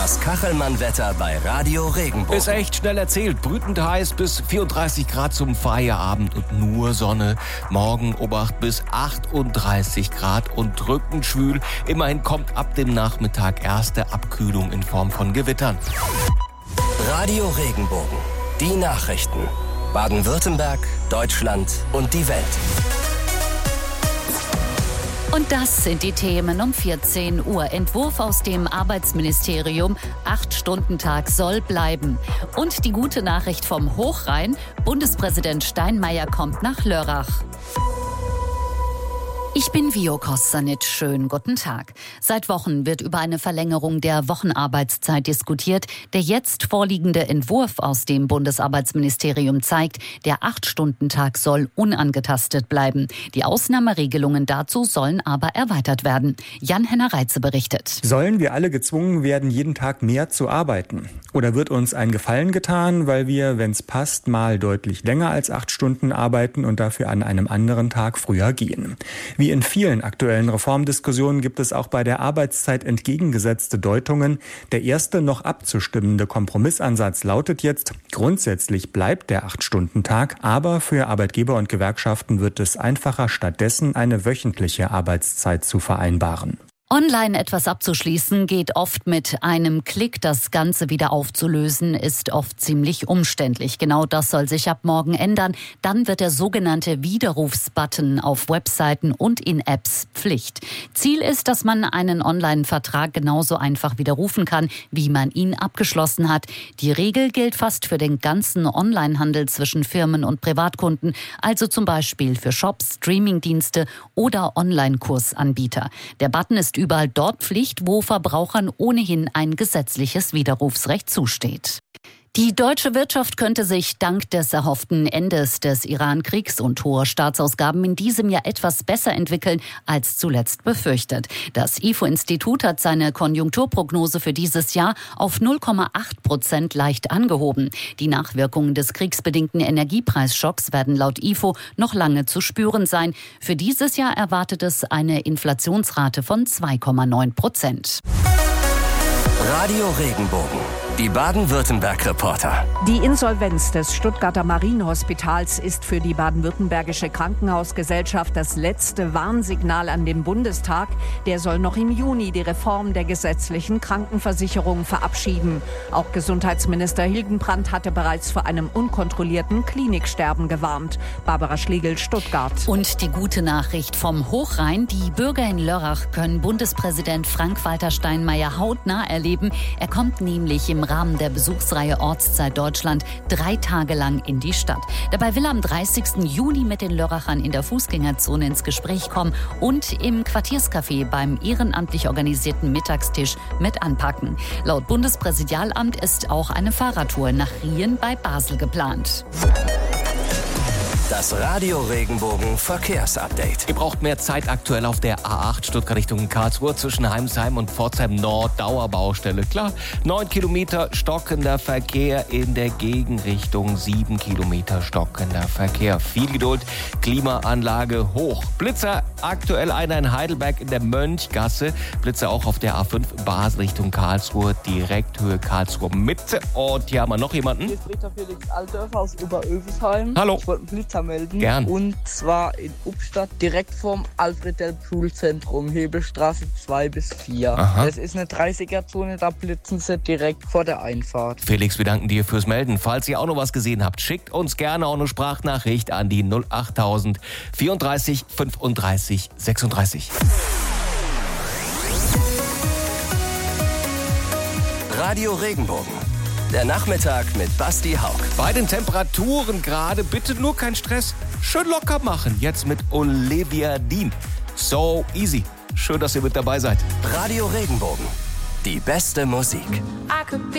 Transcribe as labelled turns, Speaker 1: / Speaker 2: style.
Speaker 1: Das Kachelmann-Wetter bei Radio Regenbogen.
Speaker 2: Ist echt schnell erzählt. Brütend heiß bis 34 Grad zum Feierabend und nur Sonne. Morgen Obacht bis 38 Grad und drückend schwül. Immerhin kommt ab dem Nachmittag erste Abkühlung in Form von Gewittern.
Speaker 1: Radio Regenbogen. Die Nachrichten. Baden-Württemberg, Deutschland und die Welt.
Speaker 3: Und das sind die Themen um 14 Uhr. Entwurf aus dem Arbeitsministerium. 8-Stunden-Tag soll bleiben. Und die gute Nachricht vom Hochrhein. Bundespräsident Steinmeier kommt nach Lörrach. Ich bin Vio Kostanic. Schönen guten Tag. Seit Wochen wird über eine Verlängerung der Wochenarbeitszeit diskutiert. Der jetzt vorliegende Entwurf aus dem Bundesarbeitsministerium zeigt, der 8-Stunden-Tag soll unangetastet bleiben. Die Ausnahmeregelungen dazu sollen aber erweitert werden. Jan-Henner Reitze berichtet.
Speaker 4: Sollen wir alle gezwungen werden, jeden Tag mehr zu arbeiten? Oder wird uns ein Gefallen getan, weil wir, wenn es passt, mal deutlich länger als 8 Stunden arbeiten und dafür an einem anderen Tag früher gehen? Wie in vielen aktuellen Reformdiskussionen gibt es auch bei der Arbeitszeit entgegengesetzte Deutungen. Der erste noch abzustimmende Kompromissansatz lautet jetzt, grundsätzlich bleibt der 8-Stunden-Tag, aber für Arbeitgeber und Gewerkschaften wird es einfacher, stattdessen eine wöchentliche Arbeitszeit zu vereinbaren.
Speaker 3: Online etwas abzuschließen geht oft mit einem Klick. Das Ganze wieder aufzulösen ist oft ziemlich umständlich. Genau das soll sich ab morgen ändern. Dann wird der sogenannte Widerrufsbutton auf Webseiten und in Apps Pflicht. Ziel ist, dass man einen Online-Vertrag genauso einfach widerrufen kann, wie man ihn abgeschlossen hat. Die Regel gilt fast für den ganzen Online-Handel zwischen Firmen und Privatkunden, also zum Beispiel für Shops, Streamingdienste oder Online-Kursanbieter. Der Button ist überall dort Pflicht, wo Verbrauchern ohnehin ein gesetzliches Widerrufsrecht zusteht. Die deutsche Wirtschaft könnte sich dank des erhofften Endes des Iran-Kriegs und hoher Staatsausgaben in diesem Jahr etwas besser entwickeln als zuletzt befürchtet. Das IFO-Institut hat seine Konjunkturprognose für dieses Jahr auf 0,8% leicht angehoben. Die Nachwirkungen des kriegsbedingten Energiepreisschocks werden laut IFO noch lange zu spüren sein. Für dieses Jahr erwartet es eine Inflationsrate von 2,9%.
Speaker 1: Radio Regenbogen. Die Baden-Württemberg-Reporter.
Speaker 5: Die Insolvenz des Stuttgarter Marienhospitals ist für die baden-württembergische Krankenhausgesellschaft das letzte Warnsignal an den Bundestag. Der soll noch im Juni die Reform der gesetzlichen Krankenversicherung verabschieden. Auch Gesundheitsminister Hildenbrand hatte bereits vor einem unkontrollierten Kliniksterben gewarnt. Barbara Schlegel, Stuttgart.
Speaker 3: Und die gute Nachricht vom Hochrhein. Die Bürger in Lörrach können Bundespräsident Frank-Walter Steinmeier hautnah erleben. Er kommt nämlich im Rahmen der Besuchsreihe Ortszeit Deutschland 3 Tage lang in die Stadt. Dabei will er am 30. Juni mit den Lörrachern in der Fußgängerzone ins Gespräch kommen und im Quartierscafé beim ehrenamtlich organisierten Mittagstisch mit anpacken. Laut Bundespräsidialamt ist auch eine Fahrradtour nach Rien bei Basel geplant.
Speaker 1: Das Radio Regenbogen Verkehrsupdate.
Speaker 2: Ihr braucht mehr Zeit aktuell auf der A8 Stuttgart Richtung Karlsruhe zwischen Heimsheim und Pforzheim Nord Dauerbaustelle. Klar, 9 Kilometer stockender Verkehr in der Gegenrichtung, 7 Kilometer stockender Verkehr. Viel Geduld, Klimaanlage hoch. Blitzer, aktuell einer in Heidelberg in der Mönchgasse. Blitzer auch auf der A5 Basel Richtung Karlsruhe, Direkthöhe Karlsruhe Mitte. Und hier haben wir noch jemanden.
Speaker 6: Hier ist Ritter Felix Altdörfer aus Oberöfelsheim.
Speaker 2: Hallo.
Speaker 6: Ich wollte einen Blitzer melden.
Speaker 2: Gern.
Speaker 6: Und zwar in Ubstadt, direkt vorm Alfred-Delp-Schulzentrum, Hebelstraße 2 bis 4.
Speaker 2: Aha.
Speaker 6: Das ist eine 30er-Zone, da blitzen sie direkt vor der Einfahrt.
Speaker 2: Felix, wir danken dir fürs Melden. Falls ihr auch noch was gesehen habt, schickt uns gerne auch eine Sprachnachricht an die 08000 34 35 36.
Speaker 1: Radio Regenbogen. Der Nachmittag mit Basti Haug.
Speaker 2: Bei den Temperaturen gerade bitte nur kein Stress. Schön locker machen. Jetzt mit Olivia Dean. So easy. Schön, dass ihr mit dabei seid.
Speaker 1: Radio Regenbogen. Die beste Musik.
Speaker 7: I could be